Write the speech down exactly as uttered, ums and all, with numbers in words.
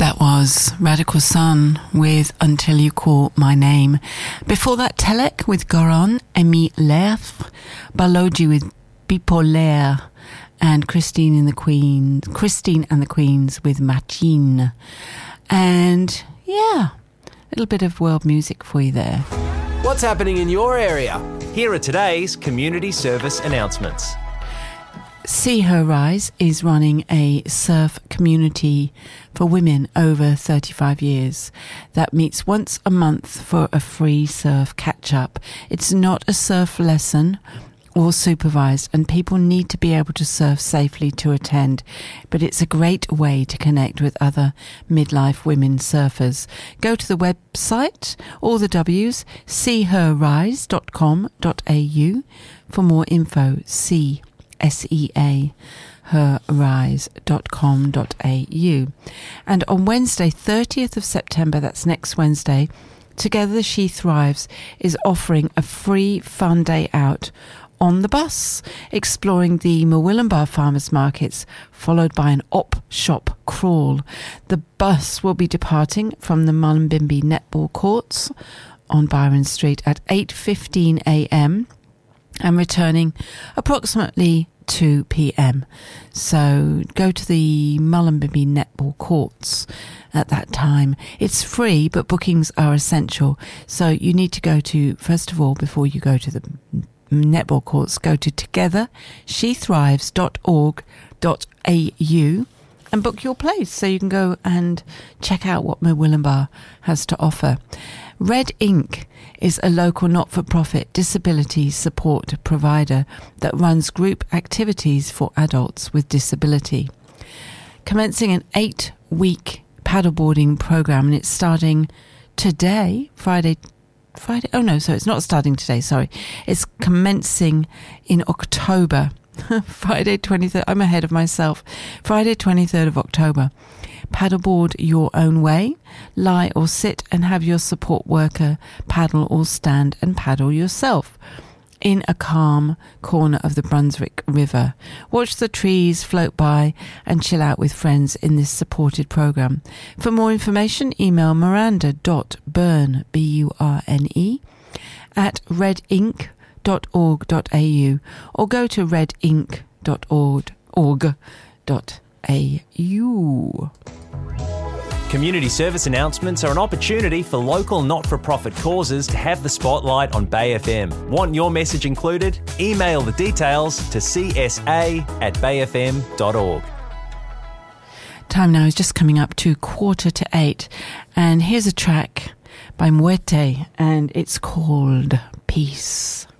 That was Radical Sun with Until You Call My Name. Before that, Telek with Goran, Emi Lef, Baloji with Bipolaire, and Christine and the Queens, Christine and the Queens with Machine. And yeah, a little bit of world music for you there. What's happening in your area? Here are today's community service announcements. See Her Rise is running a surf community for women over thirty-five years that meets once a month for a free surf catch-up. It's not a surf lesson or supervised, and people need to be able to surf safely to attend, but it's a great way to connect with other midlife women surfers. Go to the website, all the W's, see her rise dot com dot a u for more info. See S E A, her rise dot com dot a u. And on Wednesday, thirtieth of September, that's next Wednesday, Together She Thrives is offering a free fun day out on the bus, exploring the Murwillumbah farmers markets, followed by an op shop crawl. The bus will be departing from the Mullumbimby netball courts on Byron Street at eight fifteen a m and returning approximately two p m. So go to the Mullumbimby netball courts at that time. It's free, but bookings are essential. So you need to go to, first of all, before you go to the netball courts, go to together she thrives dot org dot a u and book your place so you can go and check out what Murwillumbah has to offer. Red Ink is a local not-for-profit disability support provider that runs group activities for adults with disability. Commencing an eight-week paddleboarding program, and it's starting today, Friday, Friday, oh no, so it's not starting today, sorry. It's commencing in October, Friday twenty-third, I'm ahead of myself, Friday twenty-third of October. Paddleboard your own way, lie or sit and have your support worker paddle or stand and paddle yourself in a calm corner of the Brunswick River. Watch the trees float by and chill out with friends in this supported program. For more information, email miranda dot burn, B U R N E, at red ink dot org dot a u or go to red ink dot org dot a u. Community service announcements are an opportunity for local not-for-profit causes to have the spotlight on Bay F M. Want your message included? Email the details to c s a at bay f m dot org. Time now is just coming up to quarter to eight, and here's a track by Mwete, and it's called Peace.